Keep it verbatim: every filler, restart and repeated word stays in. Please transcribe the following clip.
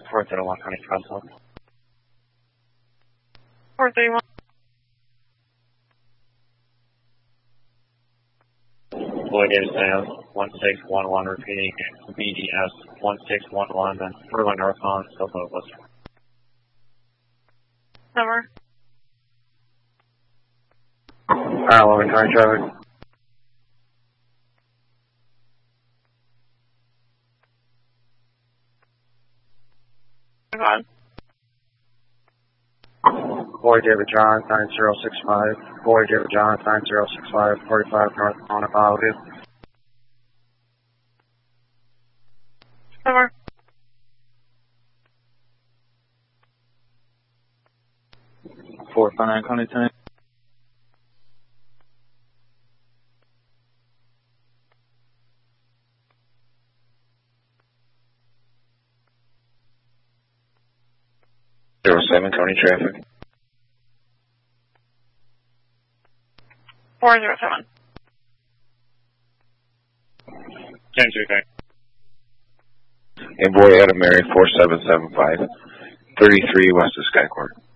four zero one County Crosswalk. four three one. Boyd Davis Sam, one six one one, repeating B D S one six one one, then Berlin northbound, South Northwest. Number. Alright, Logan County traffic. Go on. Boyd David John, nine zero six five. Boyd David John, nine zero six five, forty-five northbound of Avenue. Number. four five nine County ten. zero seven County traffic. four zero seven. ten two nine. And Boy Adam Mary, four seven seven five, thirty-three west of Skycourt.